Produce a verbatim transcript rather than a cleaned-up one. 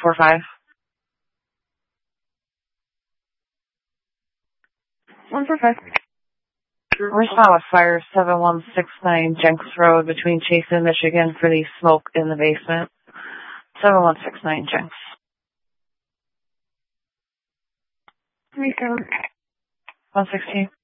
four five. one four five. Respond with fire seven one six nine Jenks Road between Chase and Michigan for the smoke in the basement. seven one six nine Jenks. Recount. one sixteen.